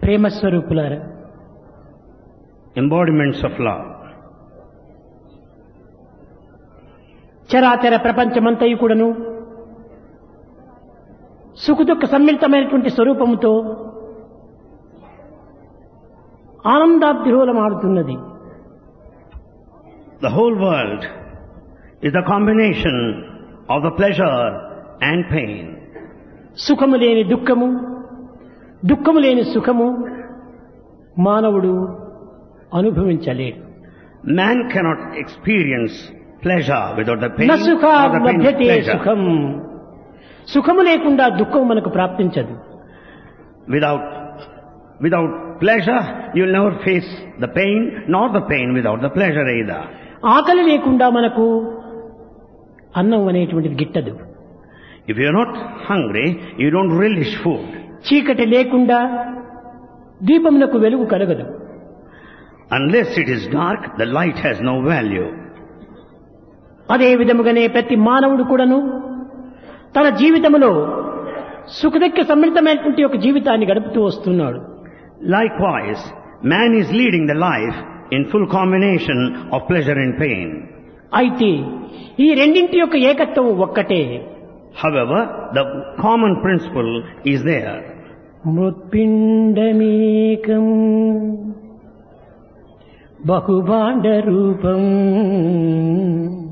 ప్రేమ స్వరూపులారా, embodiments of love. చరాచర ప్రపంచమంతయు కూడాను సుఖదుఖ సమ్మిళితమైనటువంటి స్వరూపముతో ఆనందాద్రోలమాడుతున్నది. The whole world is the combination of the pleasure and pain. సుఖము లేని దుఃఖము, దుఃఖము లేని సుఖము మానవుడు అనుభవించలేడు. Man cannot experience pleasure without the pain, న or the సుఖాద్ pain with లభ్యతే pleasure. సుఖం. సుఖము లేకుండా దుఃఖం మనకు ప్రాప్తించదు. Without pleasure, you'll never face the pain, nor the pain without the pleasure either. ఆకలి లేకుండా మనకు అన్నం అనేటువంటిది గిట్టదు. If you're not hungry, you don't relish food. చీకటి లేకుండా దీపమునకు వెలుగు కలగదు. Unless it is dark, the light has no value. అదే విధముగానే ప్రతి మానవుడు కూడాను తన జీవితంలో సుఖదుఖ సమ్మిళితమైనటువంటి ఒక జీవితాన్ని గడుపుతూ వస్తున్నాడు. Likewise, man is leading the life in full combination of pleasure and pain. అయితే ఈ రెండింటి యొక్క ఏకత్వం ఒక్కటే. However, the common principle is there. మృత్పిండమేకం బహుభాండ రూపం